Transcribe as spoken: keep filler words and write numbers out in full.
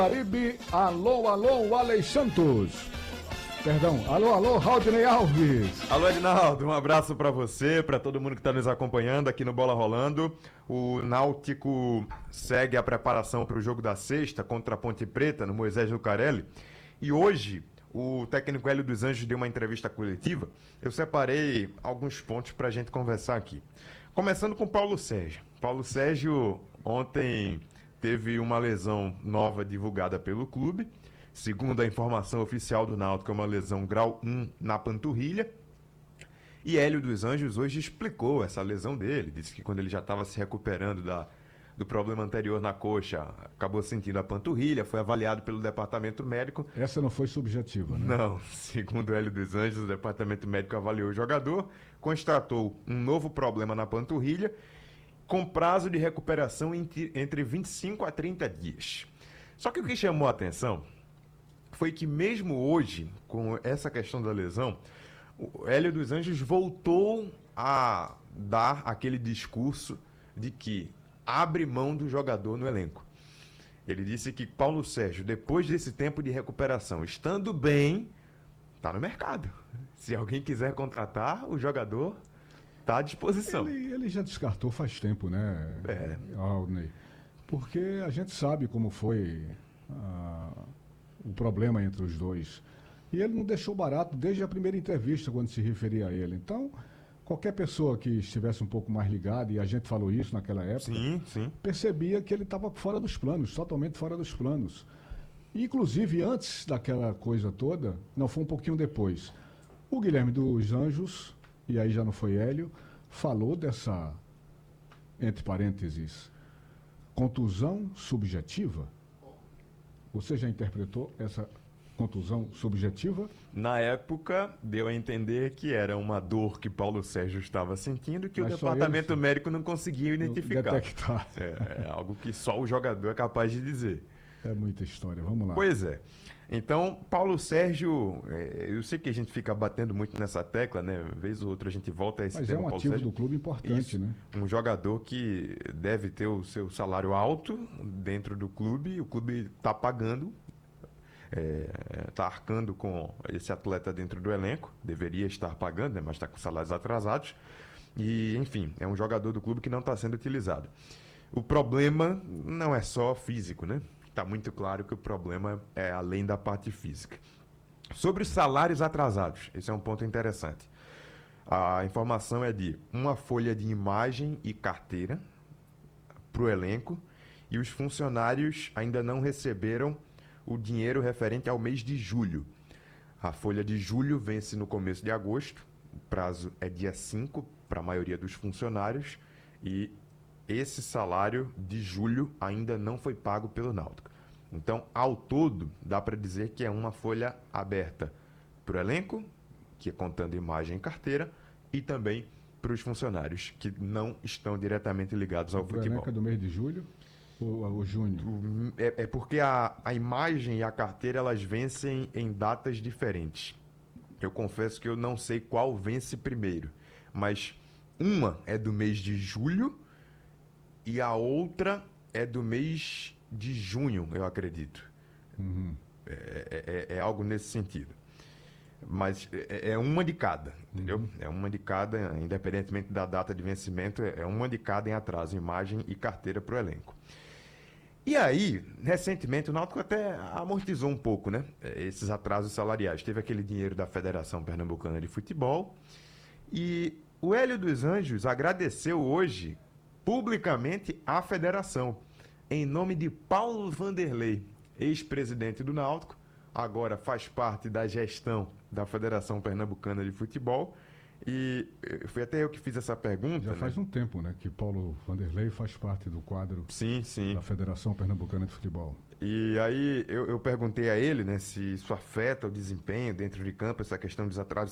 Caribe, alô, alô, Alex Santos. Perdão, alô, alô, Raudney Alves. Alô, Edinaldo, um abraço pra você, pra todo mundo que tá nos acompanhando aqui no Bola Rolando. O Náutico segue a preparação para o jogo da sexta contra a Ponte Preta, no Moisés Lucarelli. E hoje, o técnico Hélio dos Anjos deu uma entrevista coletiva. Eu separei alguns pontos pra gente conversar aqui. Começando com Paulo Sérgio. Paulo Sérgio ontem teve uma lesão nova divulgada pelo clube. Segundo a informação oficial do Náutico, é uma lesão grau um na panturrilha. E Hélio dos Anjos hoje explicou essa lesão dele. Disse que quando ele já estava se recuperando da, do problema anterior na coxa, acabou sentindo a panturrilha, foi avaliado pelo departamento médico. Essa não foi subjetiva, né? Não, segundo Hélio dos Anjos, o departamento médico avaliou o jogador, constatou um novo problema na panturrilha, com prazo de recuperação entre, entre vinte e cinco a trinta dias. Só que o que chamou a atenção foi que mesmo hoje, com essa questão da lesão, o Hélio dos Anjos voltou a dar aquele discurso de que abre mão do jogador no elenco. Ele disse que Paulo Sérgio, depois desse tempo de recuperação, estando bem, está no mercado. Se alguém quiser contratar, o jogador está à disposição. Ele, ele já descartou faz tempo, né, É. Aldney? Porque a gente sabe como foi ah, o problema entre os dois. E ele não deixou barato desde a primeira entrevista, quando se referia a ele. Então, qualquer pessoa que estivesse um pouco mais ligada, e a gente falou isso naquela época, Sim, sim. percebia que ele estava fora dos planos, totalmente fora dos planos. Inclusive, antes daquela coisa toda, não, foi um pouquinho depois, o Guilherme dos Anjos, e aí já não foi Hélio, falou dessa, entre parênteses, contusão subjetiva. Você já interpretou essa contusão subjetiva? Na época, deu a entender que era uma dor que Paulo Sérgio estava sentindo que Mas o só departamento ele médico não conseguia identificar. detectar. É, é algo que só o jogador é capaz de dizer. É muita história, vamos lá. Pois é. Então, Paulo Sérgio, é, eu sei que a gente fica batendo muito nessa tecla, né? Vez ou outra a gente volta a esse Mas é tema, um Paulo ativo Sérgio. do clube importante, Isso, né? um jogador que deve ter o seu salário alto dentro do clube, o clube está pagando, está arcando com esse atleta dentro do elenco, deveria estar pagando, né? Mas está com salários atrasados. E, enfim, é um jogador do clube que não está sendo utilizado. O problema não é só físico, né? Está muito claro que o problema é além da parte física. Sobre os salários atrasados, esse é um ponto interessante. A informação é de uma folha de imagem e carteira para o elenco e os funcionários ainda não receberam o dinheiro referente ao mês de julho. A folha de julho vence no começo de agosto, o prazo é dia cinco para a maioria dos funcionários e esse salário de julho ainda não foi pago pelo Náutico. Então, ao todo, dá para dizer que é uma folha aberta para o elenco, que é contando imagem e carteira, e também para os funcionários, que não estão diretamente ligados ao O futebol. elenco é do mês de julho ou, ou junho? É, é porque a, a imagem e a carteira, elas vencem em datas diferentes. Eu confesso que eu não sei qual vence primeiro, mas uma é do mês de julho e a outra é do mês de junho, eu acredito. Uhum. É, é, é algo nesse sentido. Mas é, é uma de cada, entendeu? Uhum. É uma de cada, independentemente da data de vencimento, é uma de cada em atraso, imagem e carteira para o elenco. E aí, recentemente, o Náutico até amortizou um pouco, né? Esses atrasos salariais. Teve aquele dinheiro da Federação Pernambucana de Futebol e o Hélio dos Anjos agradeceu hoje publicamente à federação, em nome de Paulo Vanderlei, ex-presidente do Náutico, agora faz parte da gestão da Federação Pernambucana de Futebol. E foi até eu que fiz essa pergunta. Já né? faz um tempo, né, que Paulo Vanderlei faz parte do quadro Sim, sim. da Federação Pernambucana de Futebol. E aí eu, eu perguntei a ele, né, se isso afeta o desempenho dentro de campo, essa questão dos atrasos